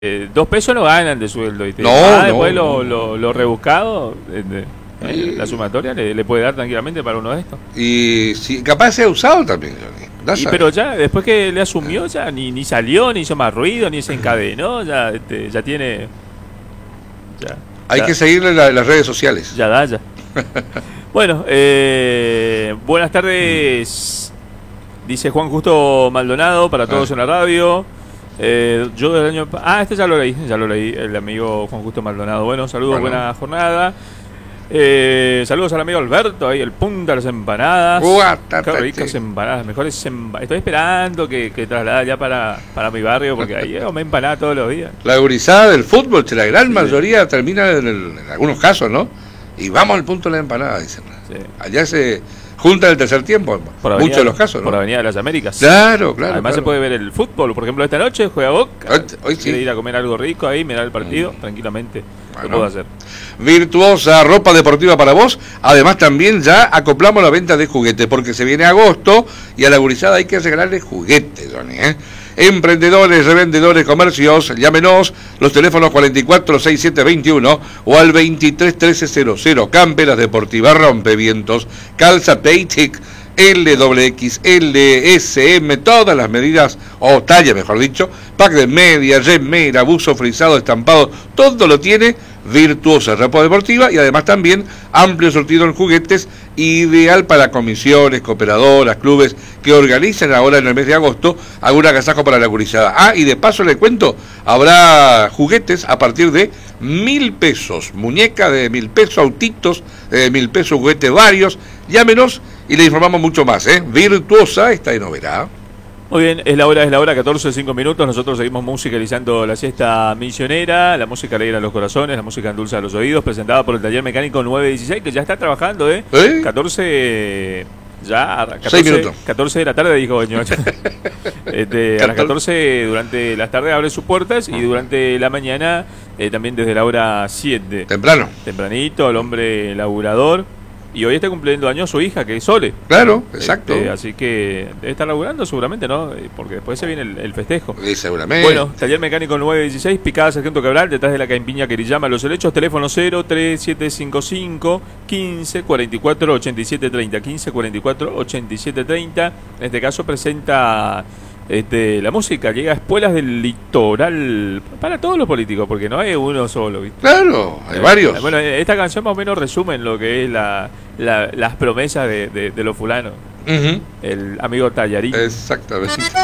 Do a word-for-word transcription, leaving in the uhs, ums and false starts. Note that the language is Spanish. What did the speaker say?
Eh, dos pesos no ganan de sueldo. Y te, No, ah, no, después no. lo, lo, lo rebuscado, eh, de- eh, Sí. la sumatoria le, le puede dar tranquilamente para uno de estos. Y si, capaz se ha usado también, Johnny. No Y, sabes. pero ya, después que le asumió, ya ni, ni salió, ni hizo más ruido, ni se encadenó, ya, este, ya tiene. Ya, Hay ya, que seguirle la- las redes sociales. ya da, ya. Bueno, eh, buenas tardes, dice Juan Justo Maldonado, para todos Ah. en la radio. Eh, yo del año... pa- Ah, este ya lo leí, ya lo leí, el amigo Juan Justo Maldonado. Bueno, saludos, Bueno. buena jornada. Eh, saludos al amigo Alberto, ahí el punta de las empanadas. Guata, Qué tati. ricas empanadas, mejores empanadas. Estoy esperando que, que traslada ya para, para mi barrio, porque ahí me empanada todos los días. La gurizada del fútbol, que la gran mayoría termina en, el- en algunos casos, ¿no? Y vamos al punto de la empanada, dicen. Sí. Allá se junta el tercer tiempo, en Por muchos Avenida- de los casos, Por ¿no? Avenida de las Américas. Claro, claro. Además se claro. puede ver el fútbol. Por ejemplo, esta noche juega Boca. Hoy- hoy Quiere sí. ir a comer algo rico ahí, mirar el partido, Mm. tranquilamente. Bueno. Lo puedo hacer. Virtuosa ropa deportiva para vos. Además también ya acoplamos la venta de juguetes porque se viene agosto y a la gurizada hay que regalarle juguetes, Johnny, ¿eh? Emprendedores, revendedores, comercios, llámenos los teléfonos cuarenta y cuatro sesenta y siete veintiuno o al veintitrés trece cero cero. Camperas deportivas, rompevientos, calza Paytic, L, X L, S, M, todas las medidas, o talla mejor dicho, pack de media, remera, buzo frisado, estampado, todo lo tiene Virtuosa ropa deportiva y además también amplio surtido en juguetes, ideal para comisiones, cooperadoras, clubes que organizan ahora en el mes de agosto algún agasajo para la gurizada. Ah, y de paso le cuento, habrá juguetes a partir de mil pesos, muñeca de mil pesos, autitos de mil pesos, juguetes varios, llámenos y le informamos mucho más, ¿eh? Virtuosa está en novedad. Muy bien, es la hora, es la hora, catorce, cinco minutos. Nosotros seguimos musicalizando la siesta misionera. La música alegra los corazones, la música endulza los oídos. Presentada por el taller mecánico nueve dieciséis, que ya está trabajando, ¿eh? ¿Eh? catorce. Ya, Seis catorce, minutos. catorce de la tarde, dijo Beño. Este, a las catorce durante las tardes abre sus puertas y durante la mañana eh, también desde la hora siete. Temprano. Tempranito, el hombre laburador. Y hoy está cumpliendo años su hija, que es Sole. Claro, exacto. Este, así que debe estar laburando seguramente, ¿no? Eh, Porque después se viene el, el festejo. Sí, seguramente. Bueno, taller mecánico nueve dieciséis, Picada Sargento Cabral, detrás de la Caimpiña Quirillama, Los Helechos, teléfono cero tres siete cinco cinco quince cuarenta y cuatro ochenta y siete treinta, quince cuarenta y cuatro ochenta y siete treinta. En este caso presenta este, la música, llega a Espuelas del Litoral, para todos los políticos, porque no hay uno solo, ¿viste? Claro, hay Eh, varios. Bueno, esta canción más o menos resume lo que es la, la- las promesas de, de, de los fulanos. Ujú. El amigo Tallarín. Exactamente.